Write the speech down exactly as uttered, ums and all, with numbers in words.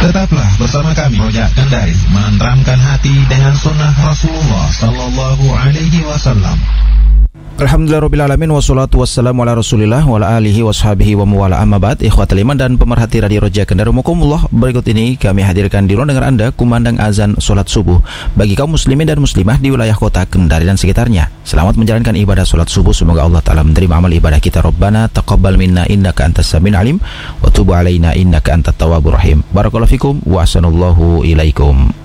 Tetaplah bersama kami Rojak Kendari, menenteramkan hati dengan sunnah Rasulullah Sallallahu Alaihi Wasallam. Alhamdulillahirrabbilalamin, wassalatu wassalamu ala rasulillah wa ala alihi washabihi wa muwala amma ba'd. Ikhwatal iman dan pemerhati Radio Roja Kendari Mukumullah, berikut ini kami hadirkan di ruang dengar Anda kumandang azan solat subuh bagi kaum muslimin dan muslimah di wilayah kota Kendari dan sekitarnya. Selamat menjalankan ibadah solat subuh, semoga Allah Ta'ala menerima amal ibadah kita. Rabbana taqabbal minna innaka antas samiul alim wa tub alaina innaka antat tawwabur rahim. Barakallahu fikum wa ahsanallahu ilaikum.